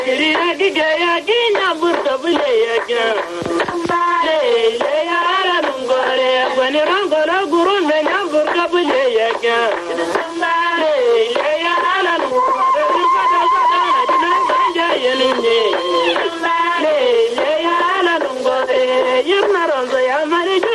Kiriya gige ya gina burta bule ya gina. Le ya ara nungore gwani rangoro guru